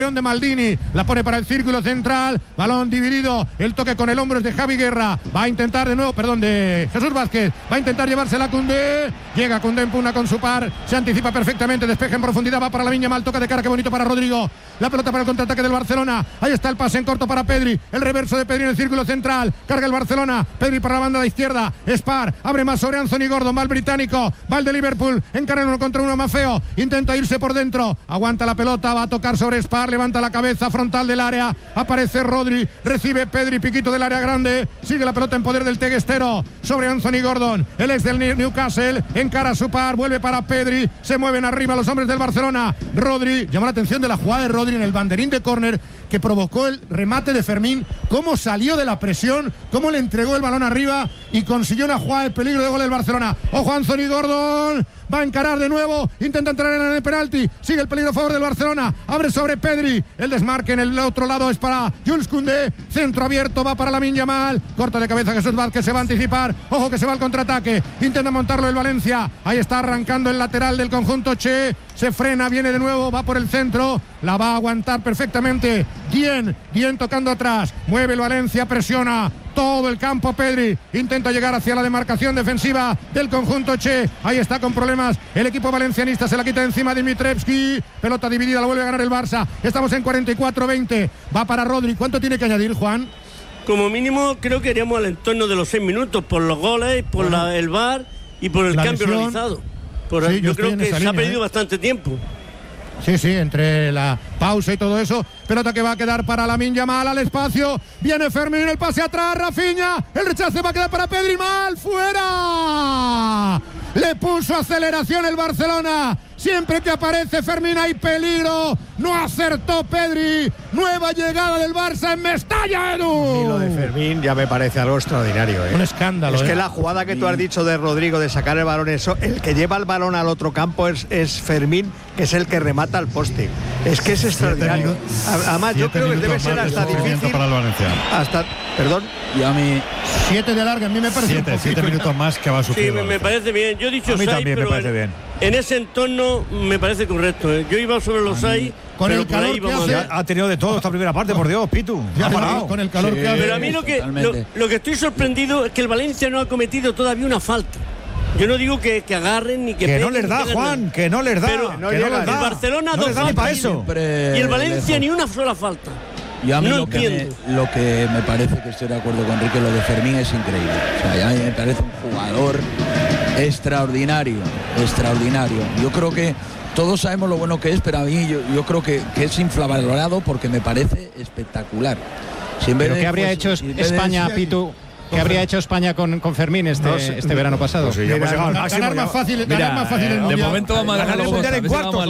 de Maldini, la pone para el círculo central, balón dividido, el toque con el hombro es de Javi Guerra, va a intentar de nuevo, de Jesús Vázquez, va a intentar llevársela a Koundé, llega Koundé en pugna con su par, se anticipa perfectamente, despeja en profundidad, va para Lamine Yamal, toca de cara, qué bonito para Rodrigo, la pelota para el contraataque del Barcelona, ahí está el pase en corto para Pedri, el reverso de Pedri en el círculo central, carga el Barcelona, Pedri para la banda de izquierda, Spar, abre más sobre Anthony Gordon, va el británico, va el de Liverpool, encara uno contra uno más feo, intenta irse por dentro, aguanta la pelota, va a tocar sobre Spar, levanta la cabeza frontal del área, aparece Rodri, recibe Pedri, piquito del área grande, sigue la pelota en poder del teguestero sobre Anthony Gordon, el ex del Newcastle, encara a su par, vuelve para Pedri, se mueven arriba los hombres del Barcelona, Rodri, llama la atención de la jugada de Rodri en el banderín de córner que provocó el remate de Fermín, cómo salió de la presión, cómo le entregó el balón arriba y consiguió una jugada de peligro de gol del Barcelona. Ojo, Anthony Gordon, va a encarar de nuevo, intenta entrar en el penalti, sigue el peligro a favor del Barcelona, abre sobre Pedri, el desmarque en el otro lado es para Jules Koundé, centro abierto, va para Lamine Yamal, corta de cabeza Jesús Vázquez, se va a anticipar, ojo que se va al contraataque, intenta montarlo el Valencia, ahí está arrancando el lateral del conjunto Che, se frena, viene de nuevo, va por el centro, la va a aguantar perfectamente, bien tocando atrás, mueve el Valencia, presiona todo el campo Pedri, intenta llegar hacia la demarcación defensiva del conjunto Che, ahí está con problemas el equipo valencianista, se la quita encima Dimitrievski, pelota dividida, la vuelve a ganar el Barça, estamos en 44-20, va para Rodri, ¿cuánto tiene que añadir, Juan? Como mínimo creo que iríamos al entorno de los 6 minutos por los goles, por el VAR y por el cambio realizado. Sí, yo creo que se ha perdido bastante tiempo. Sí, entre la pausa y todo eso. Pelota que va a quedar para Lamine Yamal al espacio. Viene Fermín, el pase atrás, Rafinha. El rechace va a quedar para Pedri, mal, fuera. Le puso aceleración el Barcelona. Siempre que aparece Fermín hay peligro. No acertó Pedri. Nueva llegada del Barça en Mestalla, Edu. Y lo de Fermín ya me parece algo extraordinario. Un escándalo. Es que la jugada que tú has dicho de Rodrigo de sacar el balón, el que lleva el balón al otro campo es Fermín, que es el que remata al poste. Es que es extraordinario. Además, yo creo que debe ser hasta difícil. Para el Valencia. Perdón. Y a mí 7 de larga, a mí me parece 7 minutos más que va a sufrir. Sí, me parece bien. Yo he dicho 6, pero me parece bien. En ese entorno me parece correcto. Yo iba sobre los 6. Con el calor que hace. Ha tenido de todo esta primera parte, por Dios, Pitu. Ha parado. Con el calor que hace. Pero a mí lo que estoy sorprendido es que el Valencia no ha cometido todavía una falta. Yo no digo que agarren ni que no peguen, les da, Juan, que no les da. Pero no les da. el Barcelona no 2 les da ni para eso. Y el Valencia ni una sola falta. Y a mí no lo que me parece, que estoy de acuerdo con Enrique, lo de Fermín es increíble. O sea, a mí me parece un jugador extraordinario. Yo creo que todos sabemos lo bueno que es, pero a mí yo creo que es infravalorado porque me parece espectacular. ¿Pero qué habría hecho España, Pitu? ¿Qué habría hecho España con Fermín este verano pasado? Pues sí, ya hemos llegado al máximo. Ganar más fácil el de momento vamos a ganar el mundial en cuartos.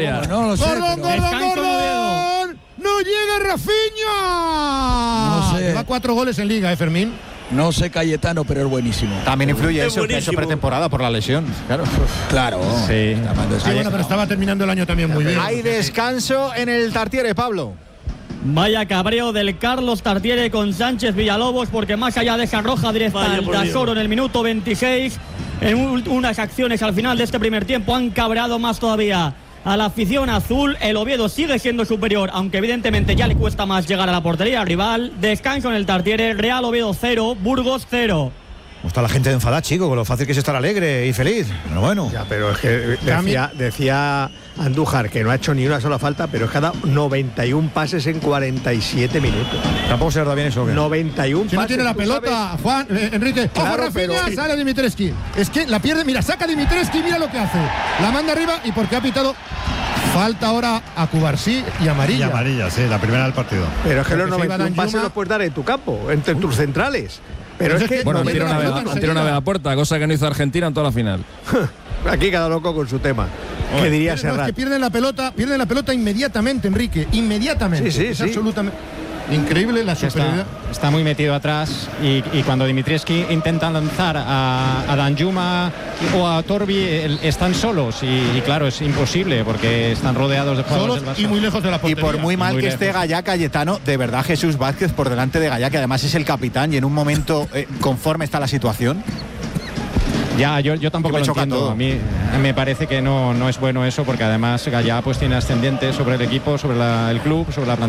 ¡Gordon! ¡No llega Rafinha! No sé. Lleva 4 goles en Liga, Fermín. No sé Cayetano, pero es buenísimo. También influye eso, que ha hecho pretemporada por la lesión. Claro. Sí. Bueno, pero estaba terminando el año también muy bien. Hay descanso en el Tartiere, Pablo. Vaya cabreo del Carlos Tartiere con Sánchez Villalobos, porque más allá de esa roja directa al Dasoro en el minuto 26, en unas acciones al final de este primer tiempo han cabreado más todavía a la afición azul. El Oviedo sigue siendo superior, aunque evidentemente ya le cuesta más llegar a la portería rival. Descanso en el Tartiere, Real Oviedo 0, Burgos 0. ¿Cómo está la gente de enfadada, chico? Con lo fácil que es estar alegre y feliz. Pero bueno. Ya, pero es que decía Andújar que no ha hecho ni una sola falta, pero es que ha dado 91 pases en 47 minutos. ¿Tampoco se da bien eso? ¿Qué? 91 si pases. No tiene la pelota, Juan, Enrique. Claro, Ojo, Rafinha, sale Dimitrievski. Es que la pierde, mira, saca Dimitrievski, mira lo que hace. La manda arriba y porque ha pitado falta ahora a Cubarsí y amarilla. Y amarilla, sí, la primera del partido. Pero es que los 91 pases los puedes dar en tu campo, entre tus centrales. Pero es que han tirado una vez a puerta, cosa que no hizo Argentina en toda la final. Aquí cada loco con su tema. ¿Qué diría Serrat? Es que pierden la pelota inmediatamente, Enrique, inmediatamente. Sí. Absolutamente increíble la superioridad. Está muy metido atrás y cuando Dimitrievski intenta lanzar a Danjuma o a Torbi, están solos y claro, es imposible porque están rodeados de jugadores solos y muy lejos de la portería. Y por muy mal que esté Gallá, Cayetano, de verdad Jesús Vázquez por delante de Gallá, que además es el capitán y en un momento conforme está la situación. Ya, yo tampoco lo entiendo. Todo. A mí me parece que no es bueno eso, porque además Gallá pues tiene ascendiente sobre el equipo, sobre el club, sobre la plantilla.